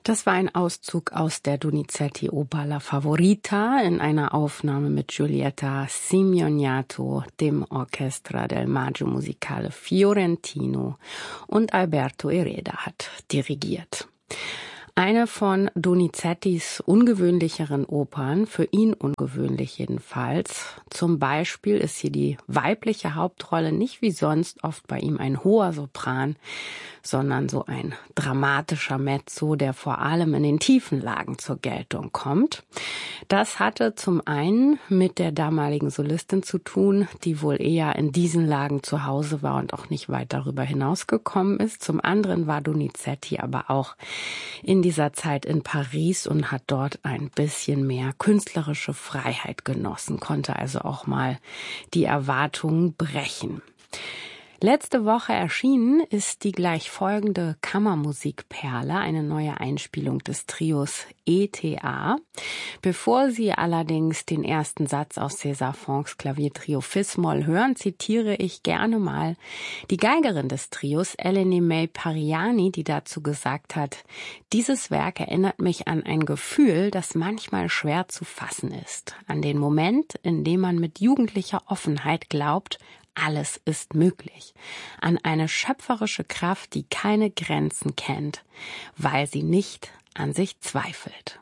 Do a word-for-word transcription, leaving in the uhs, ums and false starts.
Das war ein Auszug aus der Donizetti-Oper La Favorita in einer Aufnahme mit Giulietta Simeoniato, dem Orchestra del Maggio Musicale Fiorentino, und Alberto Herrera hat dirigiert. Eine von Donizettis ungewöhnlicheren Opern, für ihn ungewöhnlich jedenfalls. Zum Beispiel ist hier die weibliche Hauptrolle nicht wie sonst oft bei ihm ein hoher Sopran, sondern so ein dramatischer Mezzo, der vor allem in den tiefen Lagen zur Geltung kommt. Das hatte zum einen mit der damaligen Solistin zu tun, die wohl eher in diesen Lagen zu Hause war und auch nicht weit darüber hinausgekommen ist. Zum anderen war Donizetti aber auch in dieser Zeit in Paris und hat dort ein bisschen mehr künstlerische Freiheit genossen, konnte also auch mal die Erwartungen brechen. Letzte Woche erschienen ist die gleich folgende Kammermusikperle, eine neue Einspielung des Trios E T A. Bevor Sie allerdings den ersten Satz aus César Franck's Klaviertrio Fis-Moll hören, zitiere ich gerne mal die Geigerin des Trios, Eleni May Pariani, die dazu gesagt hat: Dieses Werk erinnert mich an ein Gefühl, das manchmal schwer zu fassen ist. An den Moment, in dem man mit jugendlicher Offenheit glaubt, alles ist möglich. An eine schöpferische Kraft, die keine Grenzen kennt, weil sie nicht an sich zweifelt.